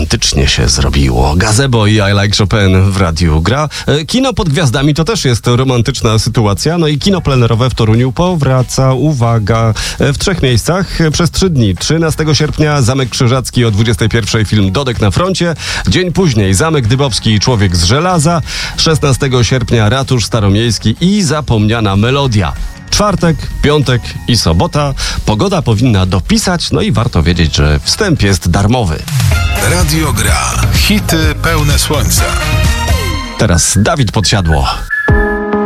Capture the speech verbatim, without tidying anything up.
romantycznie się zrobiło. Gazebo i I Like Chopin w radiu gra. Kino pod gwiazdami to też jest romantyczna sytuacja. No i kino plenerowe w Toruniu powraca, uwaga, w trzech miejscach przez trzy dni. trzynastego sierpnia Zamek Krzyżacki o dwudziestej pierwszej film Dodek na froncie. Dzień później Zamek Dybowski i Człowiek z żelaza. szesnastego sierpnia Ratusz Staromiejski i Zapomniana melodia. Czwartek, piątek i sobota. Pogoda powinna dopisać, no i warto wiedzieć, że wstęp jest darmowy. Radio Gra. Hity pełne słońca. Teraz Dawid Podsiadło.